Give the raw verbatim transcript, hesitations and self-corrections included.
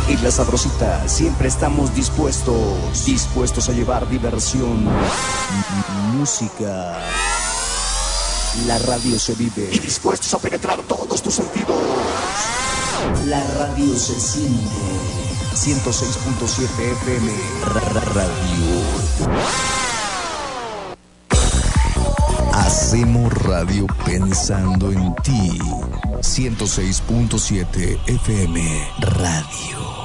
En La Sabrosita siempre estamos dispuestos, dispuestos a llevar diversión, música. La radio se vive y dispuestos a penetrar todos tus sentidos. La radio se siente. ciento seis punto siete F M Radio. Hacemos radio pensando en ti. ciento seis punto siete F M Radio.